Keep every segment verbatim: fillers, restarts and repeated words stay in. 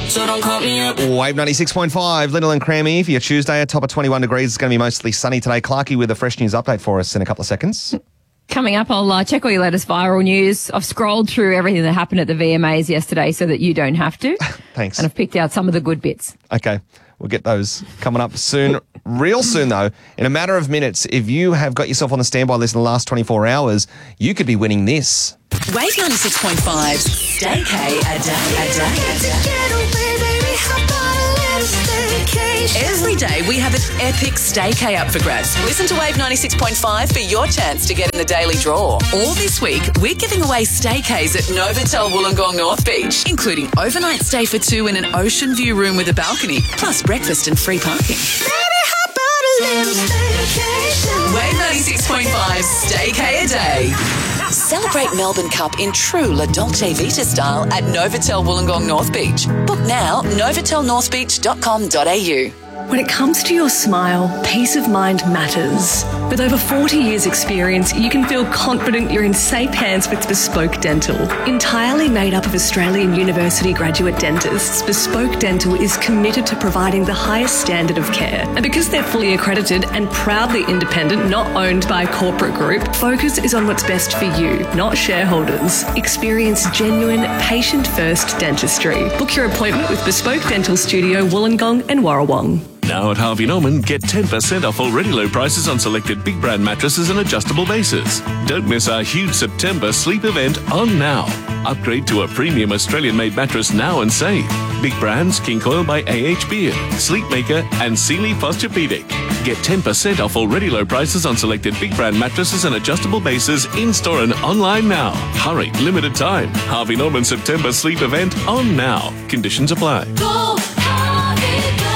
so don't call me up. Wave ninety-six point five, Little and Crammy for your Tuesday. A top of twenty-one degrees. It's going to be mostly sunny today. Clarkie with a fresh news update for us in a couple of seconds. Coming up, I'll uh, check all your latest viral news. I've scrolled through everything that happened at the V M As yesterday so that you don't have to. Thanks. And I've picked out some of the good bits. Okay. We'll get those coming up soon. Real soon, though. In a matter of minutes, if you have got yourself on the standby list in the last twenty-four hours, you could be winning this. Wave ninety-six point five, staycay a day, a day, a day. Every day we have an epic staycay up for grabs. Listen to Wave ninety-six point five for your chance to get in the daily draw. All this week, we're giving away staycays at Novotel Wollongong North Beach, including overnight stay for two in an ocean view room with a balcony, plus breakfast and free parking. Wave ninety-six point five, staycay a day. Celebrate Melbourne Cup in true La Dolce Vita style at Novotel Wollongong North Beach. Book now, novotel north beach dot com dot a u. When it comes to your smile, peace of mind matters. With over forty years experience, you can feel confident you're in safe hands with Bespoke Dental. Entirely made up of Australian University graduate dentists, Bespoke Dental is committed to providing the highest standard of care. And because they're fully accredited and proudly independent, not owned by a corporate group, focus is on what's best for you, not shareholders. Experience genuine, patient-first dentistry. Book your appointment with Bespoke Dental Studio, Wollongong and Warrawong. Now at Harvey Norman, get ten percent off already low prices on selected big brand mattresses and adjustable bases. Don't miss our huge September sleep event on now. Upgrade to a premium Australian-made mattress now and save. Big brands, King Coil by A H Beard, Sleepmaker and Sealy Posturepedic. Get ten percent off already low prices on selected big brand mattresses and adjustable bases in-store and online now. Hurry, limited time. Harvey Norman September sleep event on now. Conditions apply. Go, Harvey, go.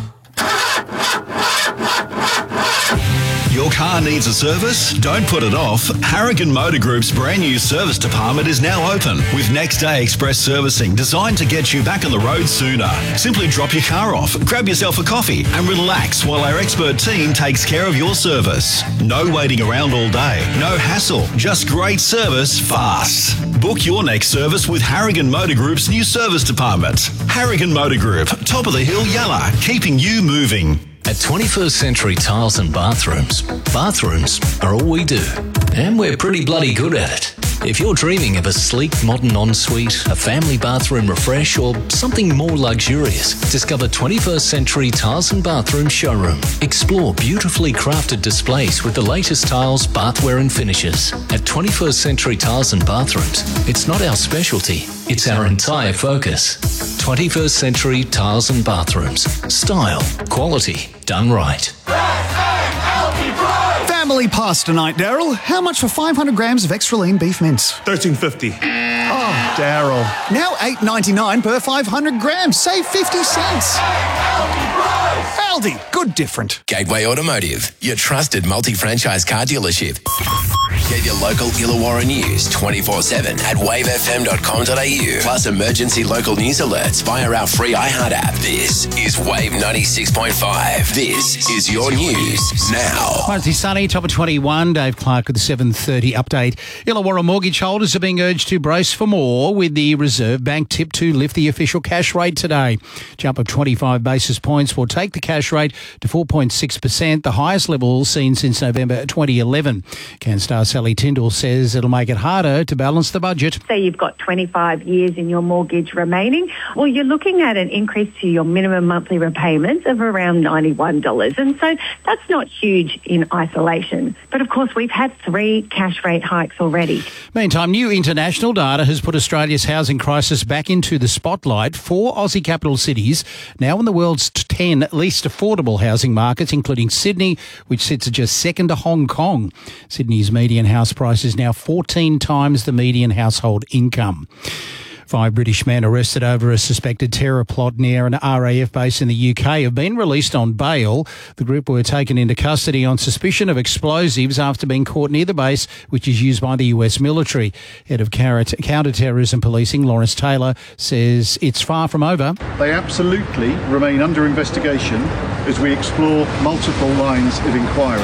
Your car needs a service? Don't put it off. Harrigan Motor Group's brand new service department is now open with next day express servicing designed to get you back on the road sooner. Simply drop your car off, grab yourself a coffee and relax while our expert team takes care of your service. No waiting around all day, no hassle, just great service fast. Book your next service with Harrigan Motor Group's new service department. Harrigan Motor Group, top of the hill, Yalla, keeping you moving. At twenty-first Century Tiles and Bathrooms, bathrooms are all we do. And we're pretty bloody good at it. If you're dreaming of a sleek, modern ensuite, a family bathroom refresh, or something more luxurious, discover twenty-first Century Tiles and Bathroom Showroom. Explore beautifully crafted displays with the latest tiles, bathware and finishes. At twenty-first Century Tiles and Bathrooms, it's not our specialty, it's our entire focus. twenty-first Century Tiles and Bathrooms. Style, quality, done right. Family pasta night, Daryl. How much for five hundred grams of extra lean beef mince? thirteen fifty. Oh, Daryl. Now eight ninety-nine per five hundred grams. Save fifty cents. Aldi. Good different. Gateway Automotive, your trusted multi-franchise car dealership. Get your local Illawarra news twenty-four seven at wave f m dot com dot a u. Plus emergency local news alerts via our free iHeart app. This is Wave ninety-six point five. This is your news now. Mostly sunny, top of twenty-one. Dave Clark with the seven thirty update. Illawarra mortgage holders are being urged to brace for more with the Reserve Bank tip to lift the official cash rate today. Jump of twenty-five basis points will take the cash rate to four point six percent, the highest level seen since November twenty eleven. CanStar Sally Tyndall says it'll make it harder to balance the budget. Say you've got twenty-five years in your mortgage remaining, well, you're looking at an increase to your minimum monthly repayments of around ninety-one dollars. And so that's not huge in isolation. But of course, we've had three cash rate hikes already. Meantime, new international data has put Australia's housing crisis back into the spotlight. Four Aussie capital cities now in the world's ten least affordable housing markets, including Sydney, which sits at just second to Hong Kong. Sydney's median house price is now fourteen times the median household income. Five British men arrested over a suspected terror plot near an R A F base in the U K have been released on bail. The group were taken into custody on suspicion of explosives after being caught near the base, which is used by the U S military. Head of Counter-Terrorism Policing, Lawrence Taylor, says it's far from over. They absolutely remain under investigation as we explore multiple lines of inquiry.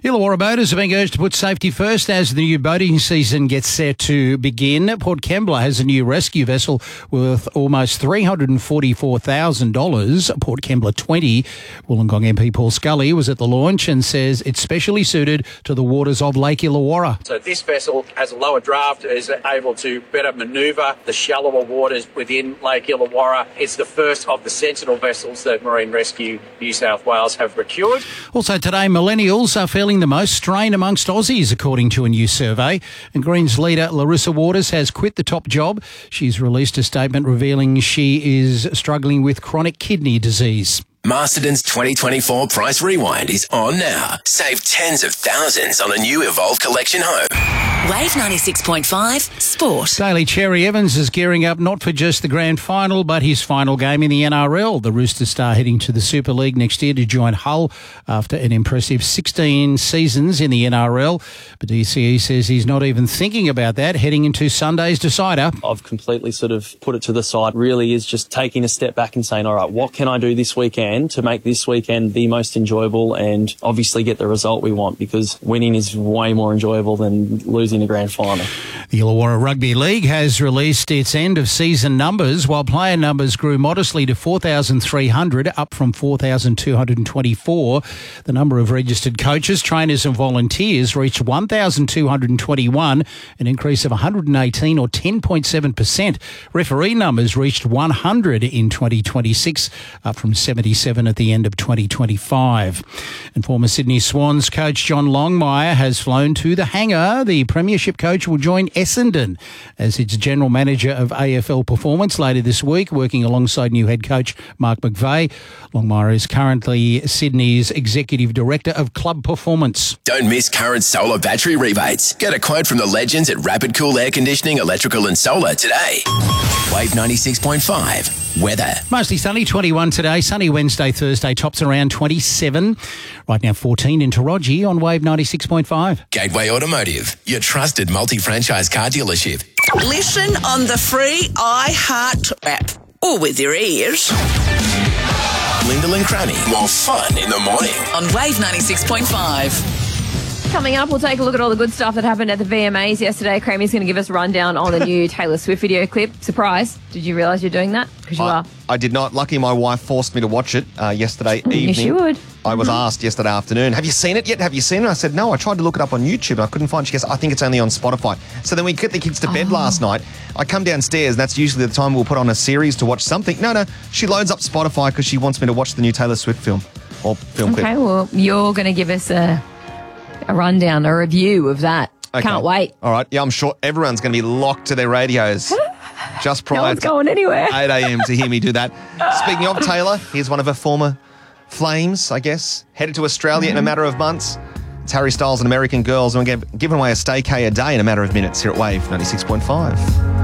Illawarra boaters are being urged to put safety first as the new boating season gets set to begin. Port Kembla has a new rescue vessel worth almost three hundred forty-four thousand dollars. Port Kembla twenty. Wollongong M P Paul Scully was at the launch and says it's specially suited to the waters of Lake Illawarra. So this vessel has a lower draft, is able to better manoeuvre the shallower waters within Lake Illawarra. It's the first of the Sentinel vessels that Marine Rescue New South Wales have procured. Also today, millennials are feeling the most strain amongst Aussies, according to a new survey. And Greens leader Larissa Waters has quit the top job. She's released a statement revealing she is struggling with chronic kidney disease. Masterton's twenty twenty-four Price Rewind is on now. Save tens of thousands on a new Evolve Collection home. Wave ninety-six point five Sport. Daly Cherry Evans is gearing up not for just the grand final, but his final game in the N R L. The Rooster Star heading to the Super League next year to join Hull after an impressive sixteen seasons in the N R L. But D C E says he's not even thinking about that heading into Sunday's decider. I've completely sort of put it to the side. Really is just taking a step back and saying, all right, what can I do this weekend to make this weekend the most enjoyable and obviously get the result we want, because winning is way more enjoyable than losing a grand final. The Illawarra Rugby League has released its end-of-season numbers, while player numbers grew modestly to four thousand three hundred, up from four thousand two hundred twenty-four. The number of registered coaches, trainers and volunteers reached one thousand two hundred twenty-one, an increase of one hundred eighteen or ten point seven percent. Referee numbers reached one hundred in twenty twenty-six, up from seventy-seven at the end of twenty twenty-five. And former Sydney Swans coach John Longmire has flown to the hangar. The Premiership coach will join Essendon as its general manager of A F L performance later this week, working alongside new head coach Mark McVeigh. Longmire is currently Sydney's executive director of club performance. Don't miss current solar battery rebates. Get a quote from the legends at Rapid Cool Air Conditioning, Electrical and Solar today. Wave ninety-six point five. Weather. Mostly sunny, twenty-one today. Sunny Wednesday, Thursday, tops around twenty-seven. Right now, fourteen in Taraji on Wave ninety-six point five. Gateway Automotive, your trusted multi-franchise car dealership. Listen on the free iHeart app or with your ears. Lyndall and Cranny, more fun in the morning. On Wave ninety-six point five. Coming up, we'll take a look at all the good stuff that happened at the V M As yesterday. Crammy's going to give us a rundown on the new Taylor Swift video clip. Surprise. Did you realise you're doing that? Because you I, are. I did not. Lucky my wife forced me to watch it uh, yesterday evening. Yes, you would. I was asked yesterday afternoon, have you seen it yet? Have you seen it? I said, no, I tried to look it up on YouTube and I couldn't find it. She goes, I think it's only on Spotify. So then we get the kids to bed Oh. last night. I come downstairs and that's usually the time we'll put on a series to watch something. No, no, she loads up Spotify because she wants me to watch the new Taylor Swift film or film clip. Okay, well, you're going to give us a, a rundown, a review of that. Okay. Can't wait. All right. Yeah, I'm sure everyone's going to be locked to their radios just prior No one's to going anywhere. eight a.m. to hear me do that. Speaking of Taylor, here's one of her former flames, I guess, headed to Australia in a matter of months. It's Harry Styles and American Girls, and we're giving away a staycay a day in a matter of minutes here at Wave ninety-six point five.